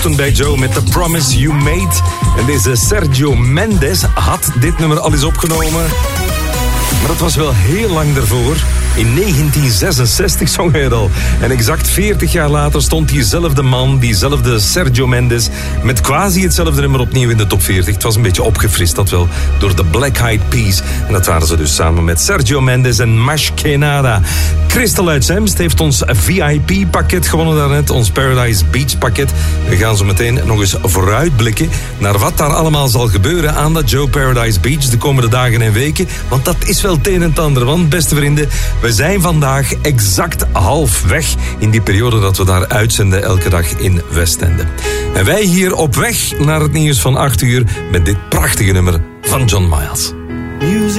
Bij Joe met The Promise You Made. En deze Sergio Mendes had dit nummer al eens opgenomen. Maar dat was wel heel lang daarvoor. In 1966 zong hij het al. En exact 40 jaar later stond diezelfde man, diezelfde Sergio Mendes, met quasi hetzelfde nummer opnieuw in de top 40. Het was een beetje opgefrist, dat wel, door de Black Eyed Peas. En dat waren ze dus samen met Sergio Mendes en Más Que Nada. Christel uit Zemst heeft ons VIP-pakket gewonnen daarnet, ons Paradise Beach-pakket. We gaan zo meteen nog eens vooruitblikken naar wat daar allemaal zal gebeuren aan dat Joe Paradise Beach de komende dagen en weken. Want dat is wel het een en het ander. Want, beste vrienden, we zijn vandaag exact halfweg in die periode dat we daar uitzenden elke dag in Westende. En wij hier op weg naar het nieuws van 8 uur met dit prachtige nummer van John Miles.